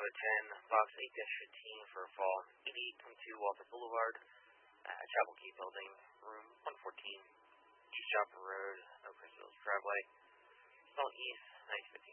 10, Box 8-15 for fall 8822 Walter Boulevard, Chapel Key Building, room 114, East Chopper Road, Oak Ridge Hills Driveway, Smell East, 1915.